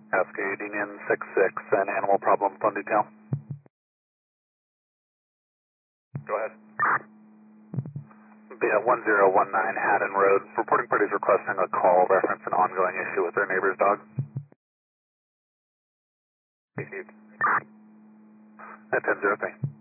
Cascade Union 66, an animal problem, phone detail. Go ahead. 1019 Haddon Road. Reporting parties requesting a call reference an ongoing issue with their neighbor's dog. Received. At 1003.